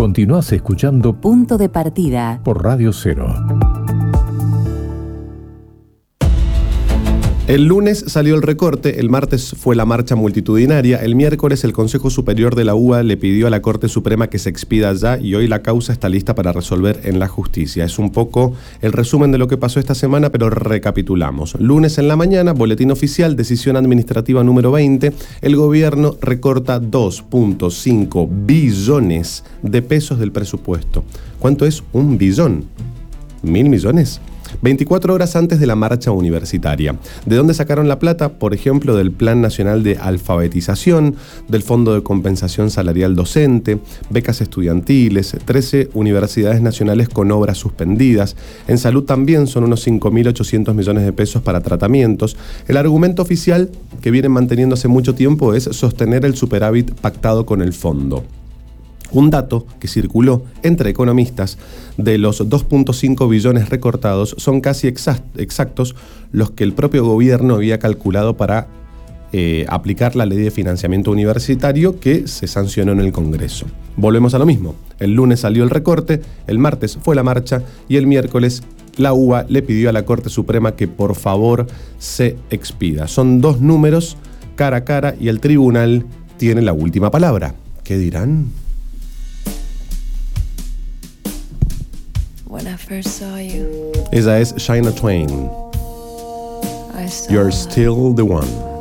Continuás escuchando Punto de Partida por Radio 0. El lunes salió el recorte, el martes fue la marcha multitudinaria, el miércoles el Consejo Superior de la UBA le pidió a la Corte Suprema que se expida ya y hoy la causa está lista para resolver en la justicia. Es un poco el resumen de lo que pasó esta semana, pero recapitulamos. Lunes en la mañana, boletín oficial, decisión administrativa número 20, el gobierno recorta 2.5 billones de pesos del presupuesto. ¿Cuánto es un billón? ¿1.000 millones? 24 horas antes de la marcha universitaria. ¿De dónde sacaron la plata? Por ejemplo, del Plan Nacional de Alfabetización, del Fondo de Compensación Salarial Docente, becas estudiantiles, 13 universidades nacionales con obras suspendidas. En salud también son unos 5.800 millones de pesos para tratamientos. El argumento oficial, que vienen manteniendo hace mucho tiempo, es sostener el superávit pactado con el fondo. Un dato que circuló entre economistas: de los 2.5 billones recortados, son casi exactos los que el propio gobierno había calculado para aplicar la ley de financiamiento universitario que se sancionó en el Congreso. Volvemos a lo mismo. El lunes salió el recorte, el martes fue la marcha y el miércoles la UBA le pidió a la Corte Suprema que por favor se expida. Son dos números cara a cara y el tribunal tiene la última palabra. ¿Qué dirán? Ella es Shania Twain. You're still the one.